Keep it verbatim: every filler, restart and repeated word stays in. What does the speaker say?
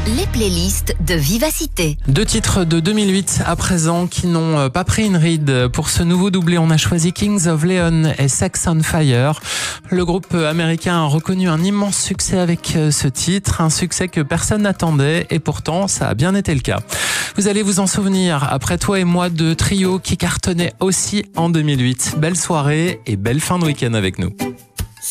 Les playlists de Vivacité. Deux titres de deux mille huit à présent qui n'ont pas pris une ride. Pour ce nouveau doublé, on a choisi Kings of Leon et Sex on Fire. Le groupe américain a reconnu un immense succès avec ce titre, un succès que personne n'attendait et pourtant ça a bien été le cas. Vous allez vous en souvenir, après Toi et moi, de trio qui cartonnait aussi en deux mille huit. Belle soirée et belle fin de week-end avec nous.